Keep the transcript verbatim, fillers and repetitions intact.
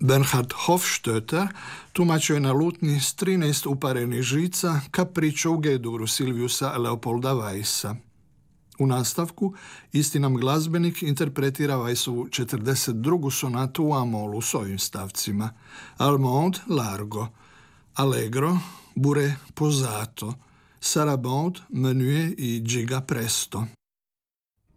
Bernhard Hofstötter tumačio je na lutni s trinaest uparenih žica kapričo u G-duru Silviusa Leopolda Weissa. U nastavku isti nam glazbenik interpretira Weissovu četrdeset drugu sonatu u A-molu s ovim stavcima: Allemande largo, allegro, bourré posato, sarabande, menuet i giga presto.